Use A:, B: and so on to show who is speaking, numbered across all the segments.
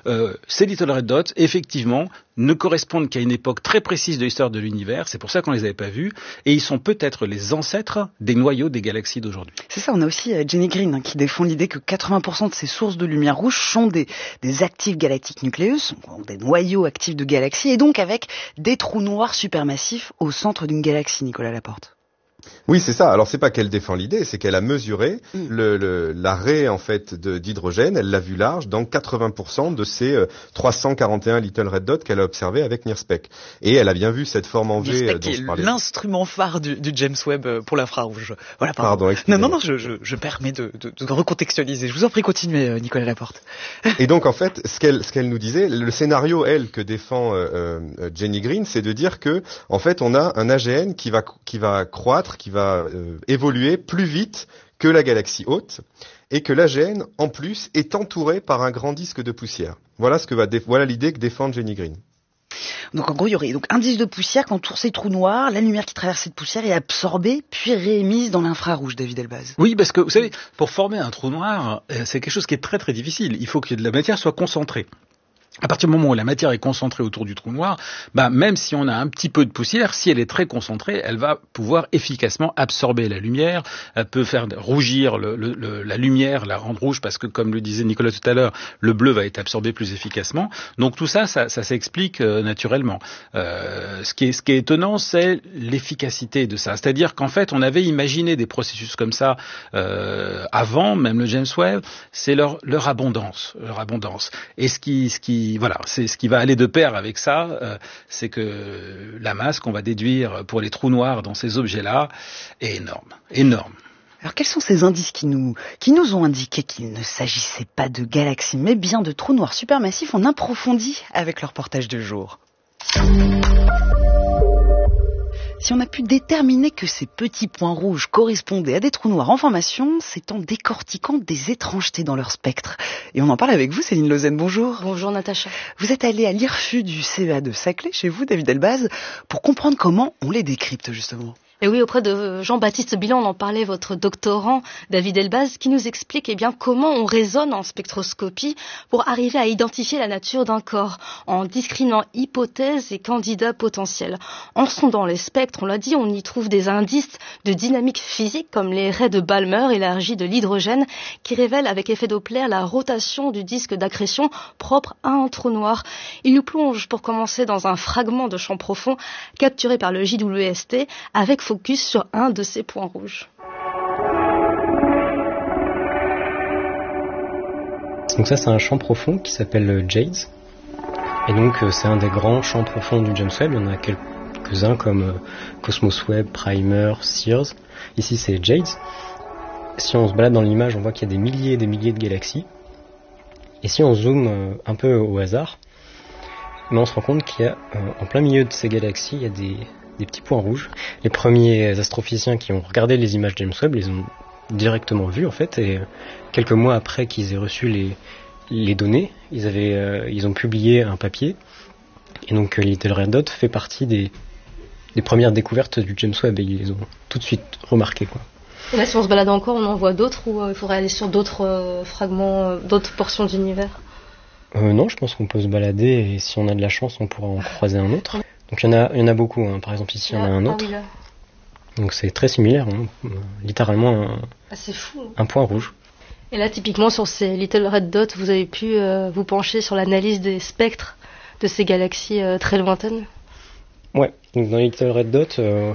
A: ces Little Red Dots, effectivement, ne correspondent qu'à une époque très précise de l'histoire de l'univers, c'est pour ça qu'on les avait pas vus, et ils sont peut-être les ancêtres des noyaux des galaxies d'aujourd'hui.
B: C'est ça, on a aussi Jenny Green qui défend l'idée que 80% de ces sources de lumière rouge sont des actifs galactiques nucléus, des noyaux actifs de galaxies, et donc avec des trous noirs supermassifs au centre d'une galaxie, Nicolas Laporte.
C: Oui, c'est ça. Alors, c'est pas qu'elle défend l'idée, c'est qu'elle a mesuré la raie, en fait, d'hydrogène. Elle l'a vu large dans 80% de ces 341 Little Red Dots qu'elle a observé avec NIRSPEC. Et elle a bien vu cette forme en V.
B: NIRSPEC qui est l'instrument phare du James Webb pour l'infrarouge. Voilà,
C: pardon.
B: Non, je permets de recontextualiser. Je vous en prie, continuez, Nicolas Laporte.
C: Et donc, en fait, ce qu'elle nous disait, le scénario, que défend Jenny Green, c'est de dire que, en fait, on a un AGN qui va croître, qui va évoluer plus vite que la galaxie hôte, et que l'AGN, en plus, est entouré par un grand disque de poussière. Voilà l'idée que défend Jenny Green.
B: Donc en gros, il y aurait donc un disque de poussière qui entoure ces trous noirs, la lumière qui traverse cette poussière est absorbée, puis réémise dans l'infrarouge, David Elbaz.
A: Oui, parce que, vous savez, pour former un trou noir, c'est quelque chose qui est très très difficile. Il faut que de la matière soit concentrée. À partir du moment où la matière est concentrée autour du trou noir, même si on a un petit peu de poussière, si elle est très concentrée, elle va pouvoir efficacement absorber la lumière. Elle peut faire rougir la lumière, la rendre rouge, parce que, comme le disait Nicolas tout à l'heure, le bleu va être absorbé plus efficacement. Donc tout ça s'explique naturellement. Ce qui est étonnant, c'est l'efficacité de ça. C'est-à-dire qu'en fait, on avait imaginé des processus comme ça avant, même le James Webb. C'est leur abondance. Et c'est ce qui va aller de pair avec ça, c'est que la masse qu'on va déduire pour les trous noirs dans ces objets-là est énorme.
B: Alors quels sont ces indices qui nous ont indiqué qu'il ne s'agissait pas de galaxies, mais bien de trous noirs supermassifs? On approfondit avec leur reportage du jour. Si on a pu déterminer que ces petits points rouges correspondaient à des trous noirs en formation, c'est en décortiquant des étrangetés dans leur spectre. Et on en parle avec vous, Céline Lausanne, bonjour.
D: Bonjour Natacha.
B: Vous êtes allée à l'IRFU du CEA de Saclay, chez vous, David Elbaz, pour comprendre comment on les décrypte, justement.
D: Et oui, auprès de Jean-Baptiste Bilan, on en parlait, votre doctorant David Elbaz, qui nous explique comment on raisonne en spectroscopie pour arriver à identifier la nature d'un corps, en discriminant hypothèses et candidats potentiels. En sondant les spectres, on l'a dit, on y trouve des indices de dynamique physique, comme les raies de Balmer, élargies de l'hydrogène, qui révèlent avec effet Doppler la rotation du disque d'accrétion propre à un trou noir. Il nous plonge, pour commencer, dans un fragment de champ profond capturé par le JWST, avec focus sur un de ces points rouges.
E: Donc ça, c'est un champ profond qui s'appelle JADES. Et donc c'est un des grands champs profonds du James Webb. Il y en a quelques-uns comme Cosmos Webb, Primer, Sears. Ici c'est JADES. Si on se balade dans l'image, on voit qu'il y a des milliers et des milliers de galaxies. Et si on zoome un peu au hasard, on se rend compte qu'il y a en plein milieu de ces galaxies, il y a des petits points rouges. Les premiers astrophysiciens qui ont regardé les images James Webb les ont directement vues en fait, et quelques mois après qu'ils aient reçu les données, ils ont publié un papier, et donc Little Red Dot fait partie des premières découvertes du James Webb, et ils les ont tout de suite remarquées, quoi.
D: Et là, si on se balade encore, on en voit d'autres, ou il faudrait aller sur d'autres fragments, d'autres portions d'univers?
E: Non, je pense qu'on peut se balader, et si on a de la chance, on pourra en croiser un autre. Donc il y en a beaucoup, hein. Par exemple ici il y en a un autre. Donc c'est très similaire, hein. Littéralement
D: c'est fou.
E: Un point rouge.
D: Et là typiquement sur ces Little Red Dots, vous avez pu vous pencher sur l'analyse des spectres de ces galaxies très lointaines?
E: Ouais, donc dans Little Red Dot,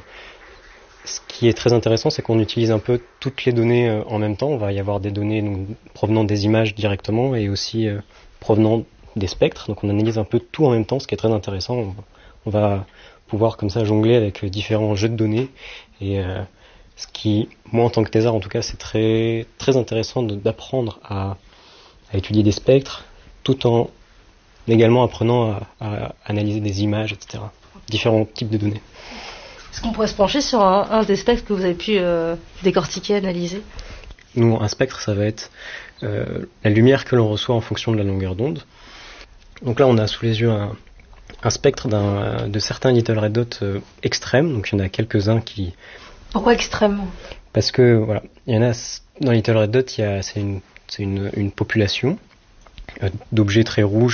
E: ce qui est très intéressant, c'est qu'on utilise un peu toutes les données en même temps. On va y avoir des données provenant des images directement et aussi provenant des spectres. Donc on analyse un peu tout en même temps, ce qui est très intéressant. On va pouvoir comme ça jongler avec différents jeux de données, et ce qui, moi en tant que thésard en tout cas, c'est très, très intéressant d'apprendre à étudier des spectres, tout en également apprenant à analyser des images, etc. Différents types de données.
D: Est-ce qu'on pourrait se pencher sur un des spectres que vous avez pu décortiquer, analyser?
E: Nous, un spectre, ça va être la lumière que l'on reçoit en fonction de la longueur d'onde. Donc là, on a sous les yeux un spectre de certains Little Red Dots extrêmes, donc il y en a quelques-uns qui...
D: Pourquoi extrêmes?
E: Parce que, voilà, il y en a, dans Little Red Dot, c'est une population d'objets très rouges